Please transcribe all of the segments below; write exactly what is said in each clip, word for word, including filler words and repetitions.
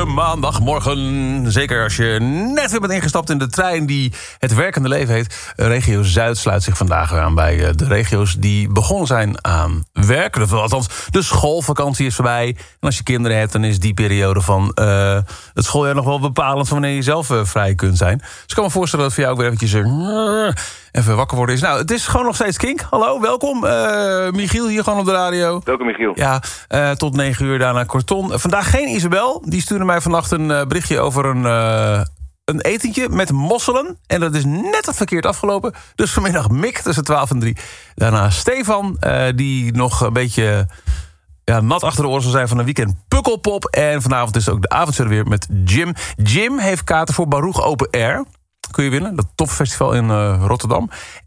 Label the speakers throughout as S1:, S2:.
S1: deze maandagmorgen. Zeker als je net weer bent ingestapt in de trein die het werkende leven heet. Regio Zuid sluit zich vandaag weer aan bij de regio's die begonnen zijn aan werken. Althans, de schoolvakantie is voorbij. En als je kinderen hebt, dan is die periode van uh, het schooljaar nog wel bepalend van wanneer je zelf uh, vrij kunt zijn. Dus ik kan me voorstellen dat voor jou ook weer eventjes uh, even wakker worden is. Nou, het is gewoon nog steeds Kink. Hallo, welkom. Uh, Michiel hier gewoon op de radio.
S2: Welkom, Michiel.
S1: Ja, uh, tot negen uur daarna Korton. Uh, vandaag geen Isabel. Die stuurde mij vannacht een uh, berichtje over een, uh, een etentje met mosselen. En dat is net het verkeerd afgelopen. Dus vanmiddag Mick tussen twaalf en drie. Daarna Stefan, uh, die nog een beetje ja, nat achter de oren zal zijn van een weekend Pukkelpop. En vanavond is ook de avondshow weer met Jim. Jim heeft kaarten voor Baruch Open Air. Kun je winnen, dat topfestival in uh, Rotterdam.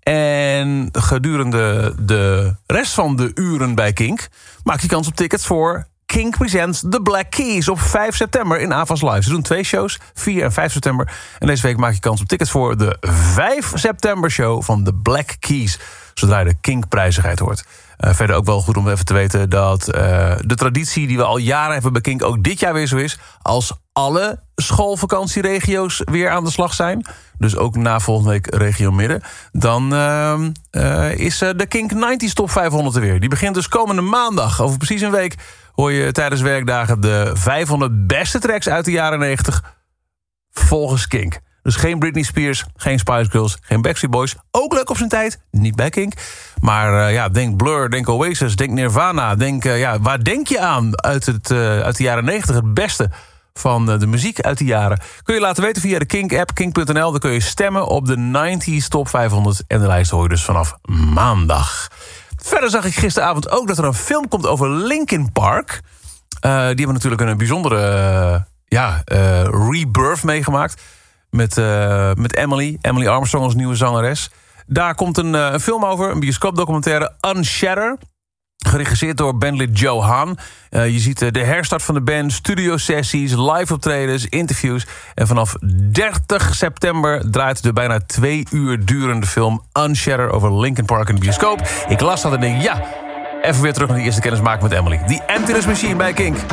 S1: En gedurende de rest van de uren bij Kink maak je kans op tickets voor Kink Presents The Black Keys op vijf september in Avas Live. Ze doen twee shows, vier en vijf september. En deze week maak je kans op tickets voor de vijf september show van The Black Keys. Zodra je de Kink-prijzigheid hoort. Uh, verder ook wel goed om even te weten dat uh, de traditie die we al jaren hebben bij Kink ook dit jaar weer zo is. Als alle schoolvakantieregio's weer aan de slag zijn, dus ook na volgende week regio Midden, dan uh, uh, is uh, de Kink negentig Top vijfhonderd er weer. Die begint dus komende maandag. Over precies een week hoor je tijdens werkdagen de vijfhonderd beste tracks uit de jaren negentig volgens Kink. Dus geen Britney Spears, geen Spice Girls, geen Backstreet Boys. Ook leuk op zijn tijd, niet bij Kink. Maar uh, ja, denk Blur, denk Oasis, denk Nirvana. Denk, uh, ja, waar denk je aan uit, het, uh, uit de jaren negentig? Het beste van uh, de muziek uit die jaren. Kun je laten weten via de Kink-app, kink punt n l. Dan kun je stemmen op de negentig Top vijfhonderd. En de lijst hoor je dus vanaf maandag. Verder zag ik gisteravond ook dat er een film komt over Linkin Park. Uh, die hebben natuurlijk een bijzondere uh, ja, uh, rebirth meegemaakt. Met, uh, met Emily, Emily Armstrong als nieuwe zangeres. Daar komt een, uh, een film over, een bioscoopdocumentaire Unshatter. Geregisseerd door bandlid Joe Hahn. Uh, je ziet uh, de herstart van de band, studiosessies, live optredens, interviews. En vanaf dertig september draait de bijna twee uur durende film Unshatter over Linkin Park in de bioscoop. Ik las dat en denk, ja, even weer terug naar die eerste kennismaking met Emily. Die Emptiness Machine bij Kink.